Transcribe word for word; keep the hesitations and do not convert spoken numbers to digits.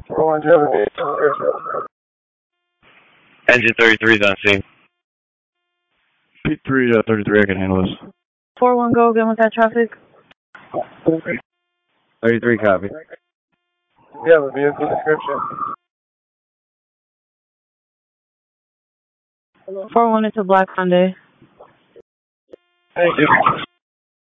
one seventy. Engine thirty-three is on scene. P three to thirty-three, I can handle this. four one go, again with that traffic. thirty-three copy. Yeah, the vehicle description. four one into Black Sunday. Thank you.